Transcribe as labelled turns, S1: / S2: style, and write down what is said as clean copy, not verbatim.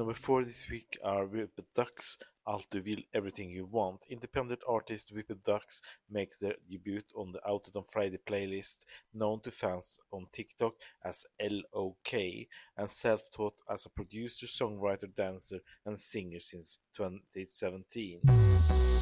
S1: number 4 this week are Whippet Ducks, Allt du vill, Everything You Want. Independent artist Whippet Ducks make their debut on the Out on Friday playlist, known to fans on TikTok as LOK, and self-taught as a producer, songwriter, dancer, and singer since 2017.